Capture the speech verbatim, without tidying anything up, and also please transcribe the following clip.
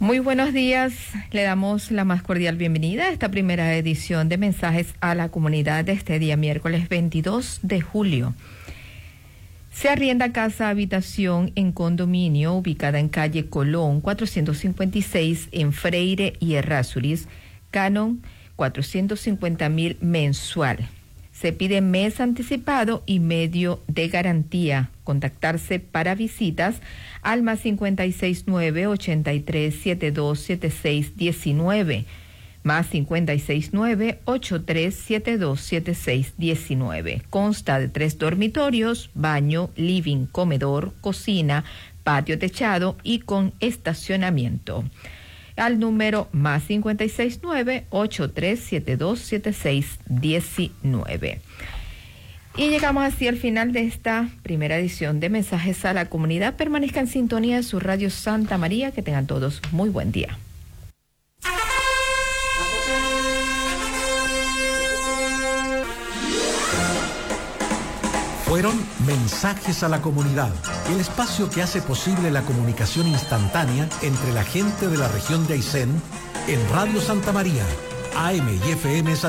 Muy buenos días, le damos la más cordial bienvenida a esta primera edición de Mensajes a la Comunidad de este día miércoles veintidós de julio. Se arrienda casa habitación en condominio ubicada en calle Colón cuatrocientos cincuenta y seis en Freire y Errázuriz, canon cuatrocientos cincuenta mil mensual. Se pide mes anticipado y medio de garantía. Contactarse para visitas al más cincuenta y seis nueve, ochenta y tres, setenta y dos, setenta y seis, diecinueve, más cincuenta y seis nueve, ochenta y tres, setenta y dos, setenta y seis, diecinueve. Consta de tres dormitorios, baño, living, comedor, cocina, patio techado y con estacionamiento. Al número más cincuenta y seis nueve, ochenta y tres, setenta y dos, setenta y seis, diecinueve. Y llegamos así al final de esta primera edición de Mensajes a la Comunidad. Permanezca en sintonía de su radio Santa María. Que tengan todos muy buen día. Fueron Mensajes a la Comunidad, el espacio que hace posible la comunicación instantánea entre la gente de la región de Aysén en Radio Santa María, A M y F M San